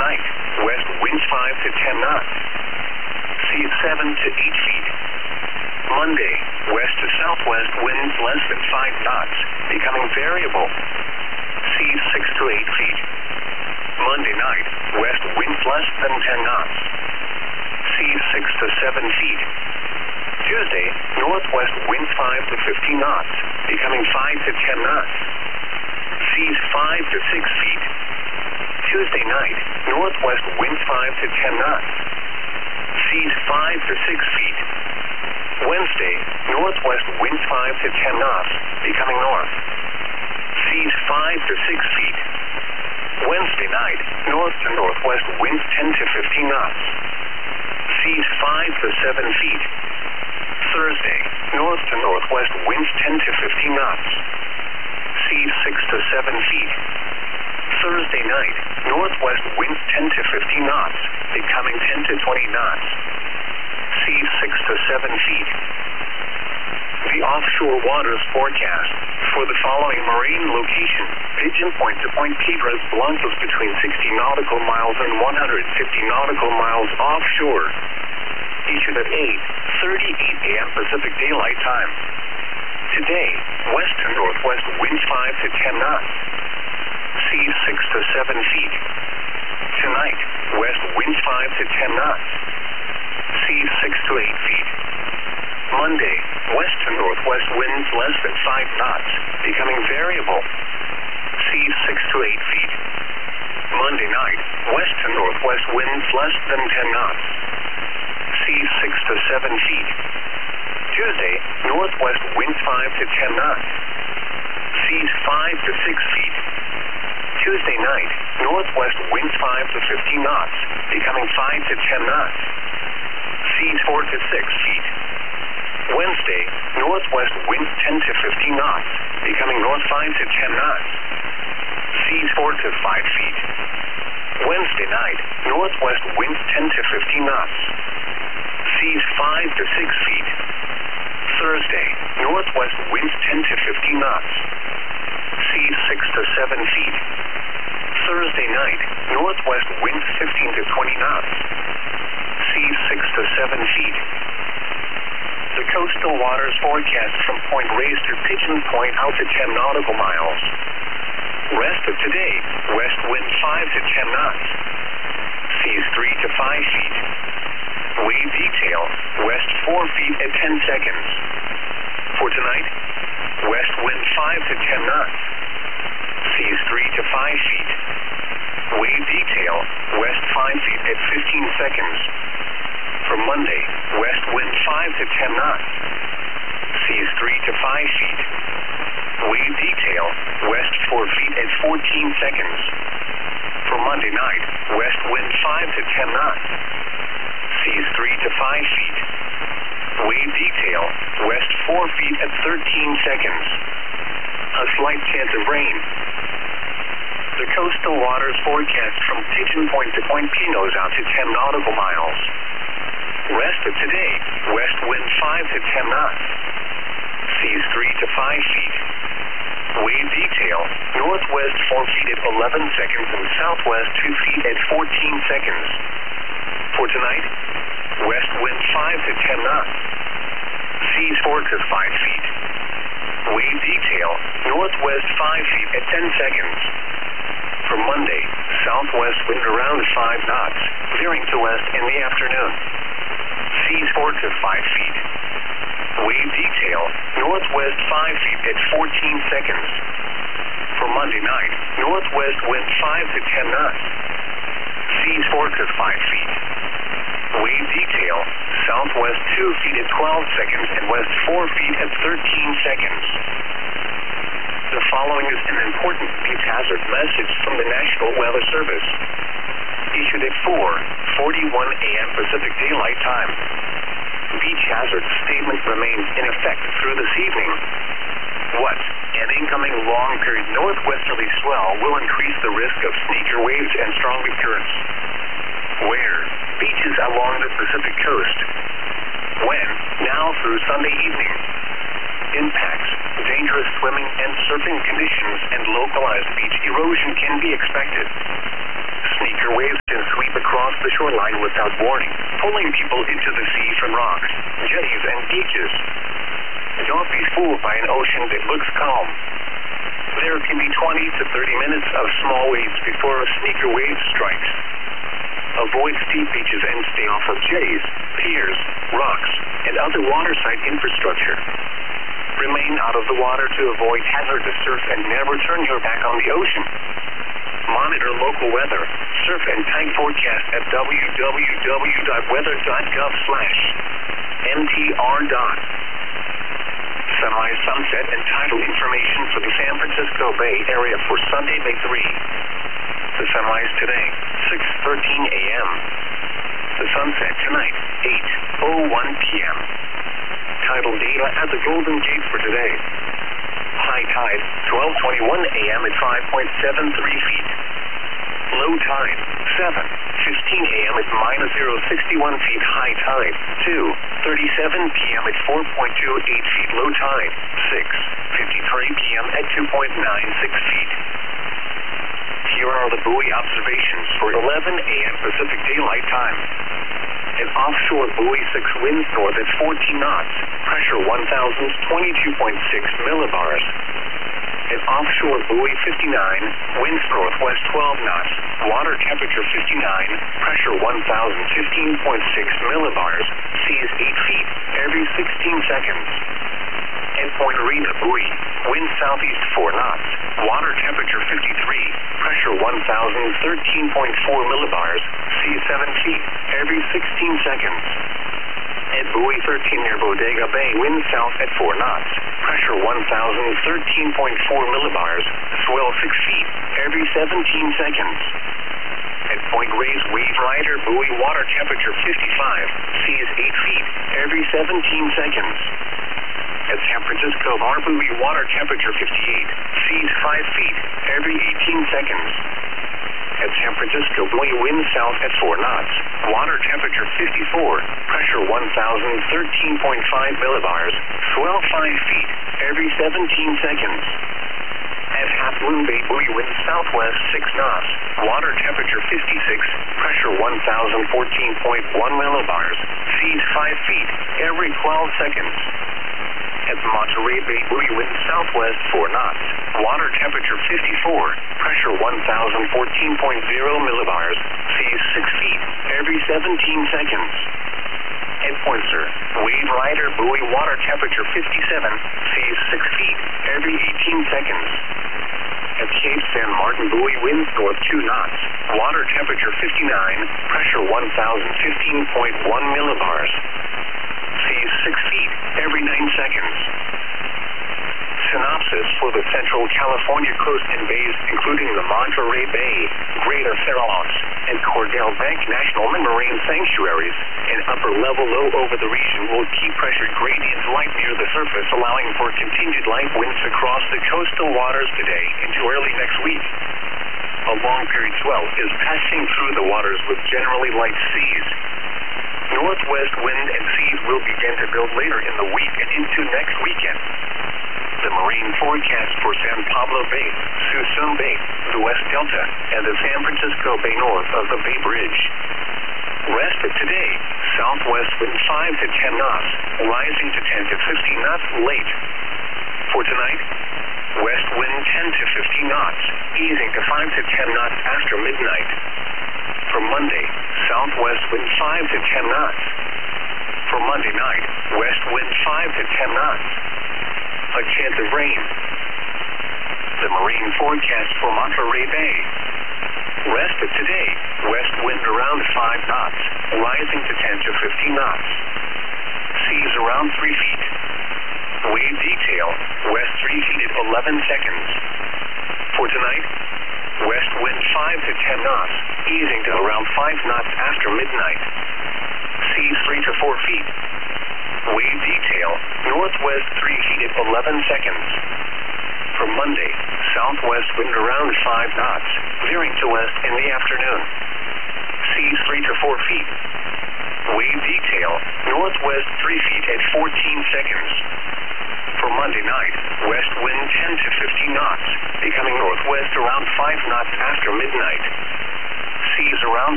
Night, west winds 5 to 10 knots. Seas 7 to 8 feet. Monday, west to southwest winds less than 5 knots, becoming variable. Seas 6 to 8 feet. Monday night, west winds less than 10 knots. Seas 6 to 7 feet. Tuesday, northwest winds 5 to 15 knots, becoming 5 to 10 knots. Seas 5 to 6 feet. Tuesday night, northwest winds 5 to 10 knots. Seas 5 to 6 feet. Wednesday, northwest winds 5 to 10 knots, becoming north. Seas 5 to 6 feet. Wednesday night, north to northwest winds 10 to 15 knots. Seas 5 to 7 feet. Thursday, north to northwest winds 10 to 15 knots. Seas 6 to 7 feet. Thursday night, northwest winds 10 to 15 knots, becoming 10 to 20 knots. Seas 6 to 7 feet. The offshore waters forecast for the following marine location: Pigeon Point to Point Piedras Blancas between 60 nautical miles and 150 nautical miles offshore. Issued at 8:38 a.m. Pacific Daylight Time. Today, west to northwest winds 5 to 10 knots. Seas 6 to 7 feet. Tonight, west winds 5 to 10 knots. Seas 6 to 8 feet. Monday, west to northwest winds less than 5 knots, becoming variable. Seas 6 to 8 feet. Monday night, west to northwest winds less than 10 knots. Seas 6 to 7 feet. Tuesday, northwest winds 5 to 10 knots. Seas 5 to 6 feet. Tuesday night, northwest winds 5 to 15 knots, becoming 5 to 10 knots. Seas 4 to 6 feet. Wednesday, northwest winds 10 to 15 knots, becoming north 5 to 10 knots. Seas 4 to 5 feet. Wednesday night, northwest winds 10 to 15 knots. Seas 5 to 6 feet. Thursday, northwest winds 10 to 15 knots. Seas 6 to 7 feet. Thursday night, northwest winds 15 to 20 knots. Seas 6 to 7 feet. The coastal waters forecast from Point Reyes to Pigeon Point out to 10 nautical miles. Rest of today, west wind 5 to 10 knots. Seas 3 to 5 feet. Wave detail, west 4 feet at 10 seconds. For tonight, west wind 5 to 10 knots. Seas 3 to 5 feet. Wave detail, west 5 feet at 15 seconds. For Monday, west wind 5 to 10 knots. Seas 3 to 5 feet. Wave detail, west 4 feet at 14 seconds. For Monday night, west wind 5 to 10 knots. Seas 3 to 5 feet. Wave detail, west 4 feet at 13 seconds. A slight chance of rain. The coastal waters forecast from Pigeon Point to Point Pinos out to 10 nautical miles. Rest of today, west wind 5 to 10 knots. Seas 3 to 5 feet. Wave detail, northwest 4 feet at 11 seconds and southwest 2 feet at 14 seconds. For tonight, west wind 5 to 10 knots. Seas 4 to 5 feet. Wave detail, northwest 5 feet at 10 seconds. For Monday, southwest wind around 5 knots, veering to west in the afternoon. Seas 4 to 5 feet. Wave detail, northwest 5 feet at 14 seconds. For Monday night, northwest wind 5 to 10 knots. Seas 4 to 5 feet. Wave detail, southwest 2 feet at 12 seconds and west 4 feet at 13 seconds. The following is an important beach hazard message from the National Weather Service. Issued at 4:41 a.m. Pacific Daylight Time. Beach hazard statement remains in effect through this evening. What? An incoming long-period northwesterly swell will increase the risk of sneaker waves and stronger currents. Where? Beaches along the Pacific coast. When? Now through Sunday evening. Impacts, dangerous swimming and surfing conditions, and localized beach erosion can be expected. Sneaker waves and across the shoreline without warning, pulling people into the sea from rocks, jetties, and beaches. Don't be fooled by an ocean that looks calm. There can be 20 to 30 minutes of small waves before a sneaker wave strikes. Avoid steep beaches and stay off of jetties, piers, rocks, and other waterside infrastructure. Remain out of the water to avoid hazardous surf and never turn your back on the ocean. Monitor local weather, surf and tide forecast at www.weather.gov/mtr. Sunrise, sunset, and tidal information for the San Francisco Bay Area for Sunday, May 3. The sunrise today, 6:13 a.m. The sunset tonight, 8:01 p.m. Tidal data at the Golden Gate for today. High tide, 12:21 a.m. at 5.73 feet. Low tide, 7:15 a.m. at -0.61 feet. High tide, 2:37 p.m. at 4.28 feet. Low tide, 6:53 p.m. at 2.96 feet. Here are the buoy observations for 11 a.m. Pacific Daylight Time. An offshore buoy 6 winds north at 14 knots, pressure 1,022.6 millibars. An offshore buoy 59, winds northwest 12 knots, water temperature 59, pressure 1,015.6 millibars, seas 8 feet every 16 seconds. Endpoint Arena buoy, wind southeast 4 knots, water temperature 53, pressure 1,013.4 millibars, seas 7 feet every 16 seconds. At buoy 13 near Bodega Bay, wind south at 4 knots, pressure 1,013.4 millibars, swell 6 feet every 17 seconds. At Point Reyes Wave Rider buoy, water temperature 55, seas 8 feet every 17 seconds. At San Francisco Bar buoy, water temperature 58, seas 5 feet every 18 seconds. At San Francisco buoy, wind south at 4 knots, water temperature 54, pressure 1,013.5 millibars, swell 5 feet every 17 seconds. At Half Moon Bay buoy, wind southwest 6 knots, water temperature 56, pressure 1,014.1 millibars, seas 5 feet every 12 seconds. At Monterey Bay buoy, wind southwest 4 knots, water temperature 54, pressure 1,014.0 millibars, seas 6 feet every 17 seconds. At Poinsett, Wave Rider buoy, water temperature 57, seas 6 feet every 18 seconds. At Cape San Martin buoy, winds north 2 knots, water temperature 59, pressure 1,015.1 millibars. Seas 6 feet every 9 seconds. Synopsis for the Central California coast and bays, including the Monterey Bay, Greater Farallones, and Cordell Bank National Marine Sanctuaries. An upper-level low over the region will keep pressure gradients light near the surface, allowing for continued light winds across the coastal waters today into early next week. A long-period swell is passing through the waters with generally light seas. Northwest wind and seas will begin to build later in the week and into next weekend. The marine forecast for San Pablo Bay, Suisun Bay, the West Delta, and the San Francisco Bay north of the Bay Bridge. Rest of today, southwest wind 5 to 10 knots, rising to 10 to 15 knots late. For tonight, west wind 10 to 15 knots, easing to 5 to 10 knots after midnight. For Monday, southwest wind 5 to 10 knots. For Monday night, west wind 5 to 10 knots. A chance of rain. The marine forecast for Monterey Bay. Rest of today, west wind around 5 knots, rising to 10 to 15 knots. Seas around 3 feet. Wave detail, west 3 feet at 11 seconds. For tonight, west wind 5 to 10 knots, easing to around 5 knots after midnight. Seas 3 to 4 feet. Wave detail, northwest 3 feet at 11 seconds. For Monday, southwest wind around 5 knots, veering to west in the afternoon. Seas 3 to 4 feet. Wave detail, northwest 3 feet at 14 seconds. For Monday night, west wind 10 to 15 knots, becoming northwest around 5 knots after midnight. Seas around